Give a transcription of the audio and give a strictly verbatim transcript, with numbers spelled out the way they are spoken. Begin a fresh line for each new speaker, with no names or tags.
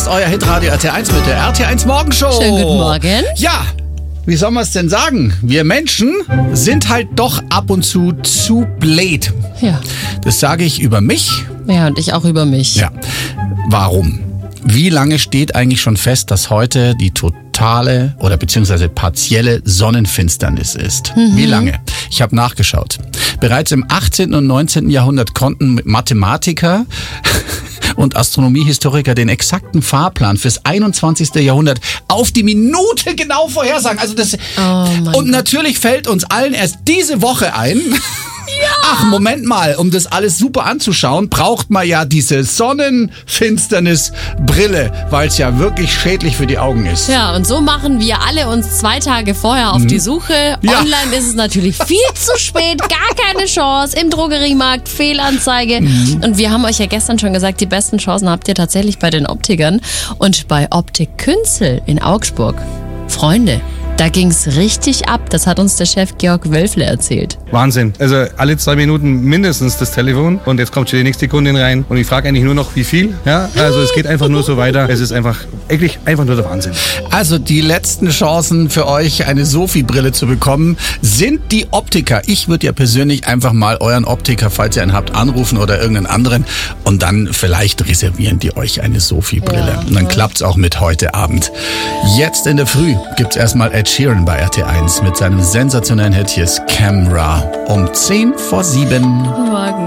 ist euer Hitradio R T eins mit der R T eins Morgenshow.
Schönen guten Morgen.
Ja, wie soll man es denn sagen? Wir Menschen sind halt doch ab und zu zu blöd.
Ja.
Das sage ich über mich.
Ja, und ich auch über mich.
Ja. Warum? Wie lange steht eigentlich schon fest, dass heute die totale oder beziehungsweise partielle Sonnenfinsternis ist? Mhm. Wie lange? Ich habe nachgeschaut. Bereits im achtzehnten und neunzehnten Jahrhundert konnten Mathematiker und Astronomiehistoriker den exakten Fahrplan fürs einundzwanzigste Jahrhundert auf die Minute genau vorhersagen. Also das
Oh mein
und natürlich fällt uns allen erst diese Woche ein.
Ja.
Ach, Moment mal, um das alles super anzuschauen, braucht man ja diese Sonnenfinsternisbrille, weil es ja wirklich schädlich für die Augen ist.
Ja, und so machen wir alle uns zwei Tage vorher auf die Suche.
Ja.
Online ist es natürlich viel zu spät, gar keine Chance. Im Drogeriemarkt, Fehlanzeige.
Mhm.
Und wir haben euch ja gestern schon gesagt, die besten Chancen habt ihr tatsächlich bei den Optikern. Und bei Optik Künzel in Augsburg. Freunde, da ging's richtig ab. Das hat uns der Chef Georg Wölfle erzählt.
Wahnsinn. Also alle zwei Minuten mindestens das Telefon und jetzt kommt schon die nächste Kundin rein und ich frage eigentlich nur noch, wie viel. Ja, also es geht einfach nur so weiter. Es ist einfach, wirklich einfach nur der Wahnsinn.
Also die letzten Chancen für euch, eine Sophie-Brille zu bekommen, sind die Optiker. Ich würde ja persönlich einfach mal euren Optiker, falls ihr einen habt, anrufen oder irgendeinen anderen und dann vielleicht reservieren die euch eine Sophie-Brille.
Ja.
Und dann klappt's auch mit heute Abend. Jetzt in der Früh gibt's erstmal Ed Sheeran bei R T eins mit seinem sensationellen Hit hier ist Camera um zehn vor sieben.
Morgen.